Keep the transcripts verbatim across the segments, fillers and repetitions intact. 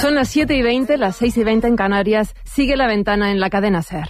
Son las siete y veinte, las seis y veinte en Canarias. Sigue La Ventana en la cadena SER.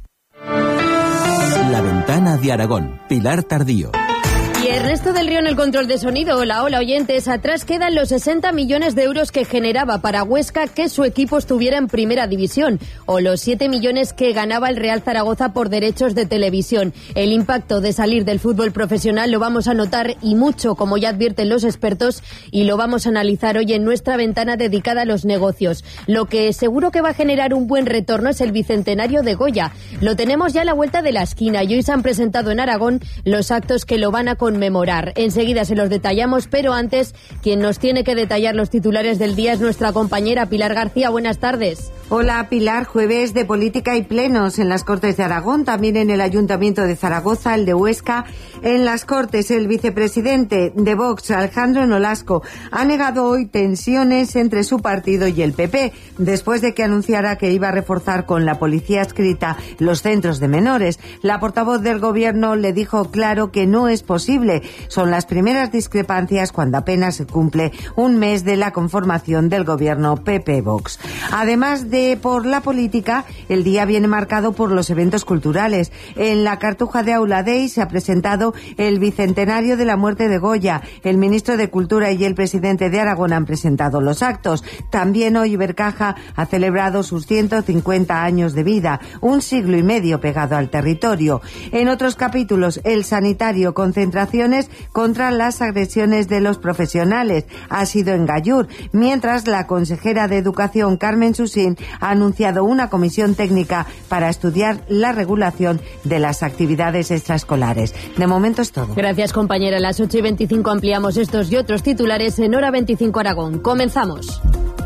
La Ventana de Aragón, Pilar Tardío. Y Ernesto del Río en el control de sonido. Hola, hola oyentes. Atrás quedan los sesenta millones de euros que generaba para Huesca que su equipo estuviera en primera división, o los siete millones que ganaba el Real Zaragoza por derechos de televisión. El impacto de salir del fútbol profesional lo vamos a notar y mucho, como ya advierten los expertos, y lo vamos a analizar hoy en nuestra ventana dedicada a los negocios. Lo que seguro que va a generar un buen retorno es el bicentenario de Goya. Lo tenemos ya a la vuelta de la esquina y hoy se han presentado en Aragón los actos que lo van a conmemorar. Enseguida se los detallamos, pero antes, quien nos tiene que detallar los titulares del día es nuestra compañera Pilar García. Buenas tardes. Hola Pilar, jueves de política y plenos en las Cortes de Aragón, también en el Ayuntamiento de Zaragoza, el de Huesca. En las Cortes, el vicepresidente de Vox, Alejandro Nolasco, ha negado hoy tensiones entre su partido y el P P, después de que anunciara que iba a reforzar con la policía adscrita los centros de menores. La portavoz del Gobierno le dijo claro que no es posible. Son las primeras discrepancias cuando apenas se cumple un mes de la conformación del Gobierno P P-Vox. Además de por la política, el día viene marcado por los eventos culturales. En la Cartuja de Aula Dei se ha presentado el bicentenario de la muerte de Goya. El ministro de Cultura y el presidente de Aragón han presentado los actos. También hoy Ibercaja ha celebrado sus ciento cincuenta años de vida, un siglo y medio pegado al territorio. En otros capítulos, el sanitario, concentraciones contra las agresiones de los profesionales. Ha sido en Gallur, mientras la consejera de Educación, Carmen Susín, ha anunciado una comisión técnica para estudiar la regulación de las actividades extraescolares. De momento es todo. Gracias, compañera. A las ocho y veinticinco ampliamos estos y otros titulares en Hora veinticinco Aragón. Comenzamos.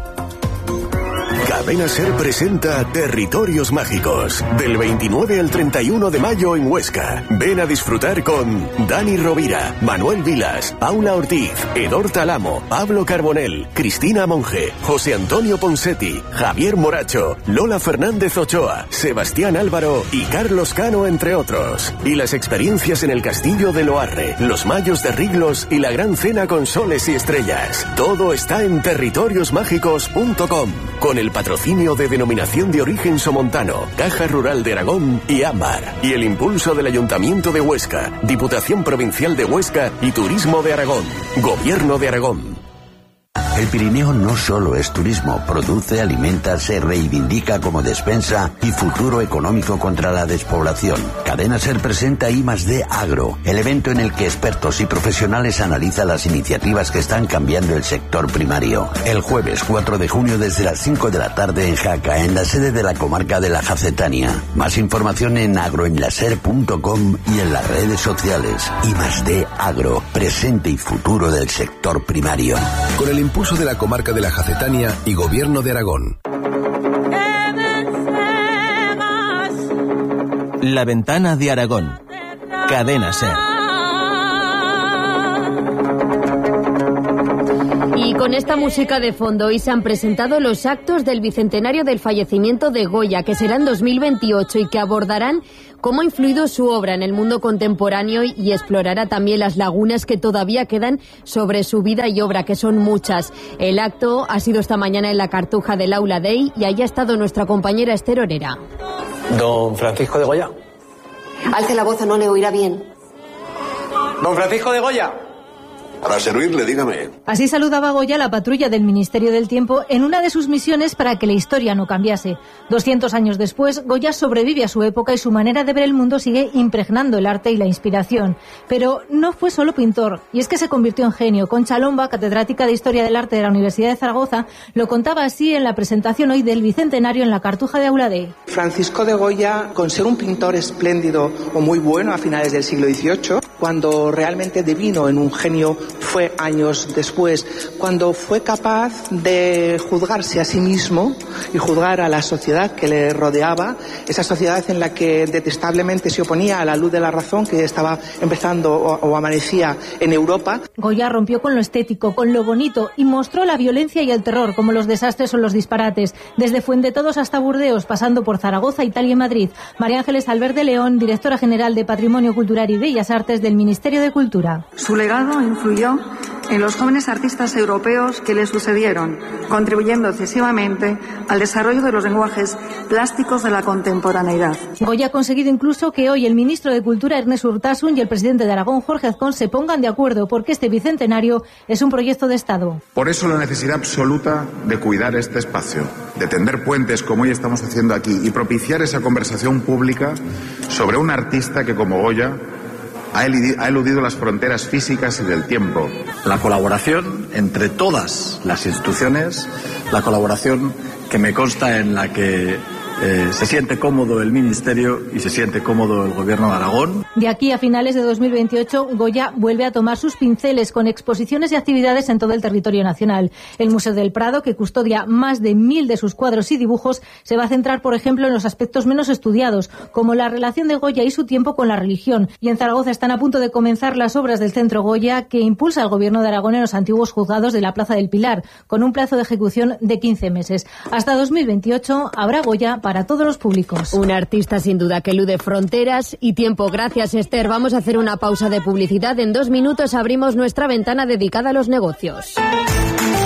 Cadena SER presenta Territorios Mágicos, del veintinueve al treinta y uno de mayo en Huesca. Ven a disfrutar con Dani Rovira, Manuel Vilas, Paula Ortiz, Edor Talamo, Pablo Carbonell, Cristina Monge, José Antonio Ponsetti, Javier Moracho, Lola Fernández Ochoa, Sebastián Álvaro y Carlos Cano, entre otros. Y las experiencias en el Castillo de Loarre, los Mayos de Riglos y la gran cena con soles y estrellas. Todo está en territorios mágicos punto com, con el patrocinio de Denominación de Origen Somontano, Caja Rural de Aragón y Ámbar, y el impulso del Ayuntamiento de Huesca, Diputación Provincial de Huesca y Turismo de Aragón, Gobierno de Aragón. El Pirineo no solo es turismo, produce, alimenta, se reivindica como despensa y futuro económico contra la despoblación. Cadena SER presenta I más D Agro, el evento en el que expertos y profesionales analizan las iniciativas que están cambiando el sector primario. El jueves cuatro de junio desde las cinco de la tarde en Jaca, en la sede de la comarca de la Jacetania. Más información en agroenlaser punto com y en las redes sociales. I más D Agro, presente y futuro del sector primario. Con el impulso de la comarca de la Jacetania y Gobierno de Aragón. La Ventana de Aragón, Cadena SER. Y con esta música de fondo, hoy se han presentado los actos del bicentenario del fallecimiento de Goya, que será en dos mil veintiocho y que abordarán cómo ha influido su obra en el mundo contemporáneo y explorará también las lagunas que todavía quedan sobre su vida y obra, que son muchas. El acto ha sido esta mañana en la Cartuja del Aula Dei y allí ha estado nuestra compañera Esther Orera. Don Francisco de Goya. Alce la voz o no le oirá bien. Don Francisco de Goya. Para servirle, dígame. Así saludaba Goya la patrulla del Ministerio del Tiempo en una de sus misiones para que la historia no cambiase. Doscientos años después, Goya sobrevive a su época y su manera de ver el mundo sigue impregnando el arte y la inspiración. Pero no fue solo pintor, y es que se convirtió en genio. Concha Lomba, catedrática de Historia del Arte de la Universidad de Zaragoza, lo contaba así en la presentación hoy del Bicentenario en la Cartuja de Aula Dei. Francisco de Goya, con ser un pintor espléndido o muy bueno a finales del siglo dieciocho, cuando realmente devino en un genio fue años después, cuando fue capaz de juzgarse a sí mismo y juzgar a la sociedad que le rodeaba, esa sociedad en la que detestablemente se oponía a la luz de la razón que estaba empezando o, o amanecía en Europa. Goya rompió con lo estético, con lo bonito y mostró la violencia y el terror, como los desastres o los disparates, desde Fuendetodos hasta Burdeos, pasando por Zaragoza, Italia y Madrid. María Ángeles Albert de León, directora general de Patrimonio Cultural y Bellas Artes del Ministerio de Cultura. Su legado influyó influyó en los jóvenes artistas europeos que le sucedieron, contribuyendo decisivamente al desarrollo de los lenguajes plásticos de la contemporaneidad. Goya ha conseguido incluso que hoy el ministro de Cultura, Ernest Urtasun, y el presidente de Aragón, Jorge Azcón, se pongan de acuerdo porque este bicentenario es un proyecto de Estado. Por eso la necesidad absoluta de cuidar este espacio, de tender puentes como hoy estamos haciendo aquí y propiciar esa conversación pública sobre un artista que, como Goya, ha eludido las fronteras físicas y del tiempo. La colaboración entre todas las instituciones, la colaboración que me consta en la que eh, se siente cómodo el Ministerio y se siente cómodo el Gobierno de Aragón. De aquí a finales de dos mil veintiocho, Goya vuelve a tomar sus pinceles con exposiciones y actividades en todo el territorio nacional. El Museo del Prado, que custodia más de mil de sus cuadros y dibujos, se va a centrar, por ejemplo, en los aspectos menos estudiados, como la relación de Goya y su tiempo con la religión. Y en Zaragoza están a punto de comenzar las obras del Centro Goya, que impulsa el Gobierno de Aragón en los antiguos juzgados de la Plaza del Pilar, con un plazo de ejecución de quince meses. Hasta dos mil veintiocho habrá Goya para todos los públicos. Un artista sin duda que elude fronteras y tiempo. Gracias, Esther. Vamos a hacer una pausa de publicidad. En dos minutos abrimos nuestra ventana dedicada a los negocios.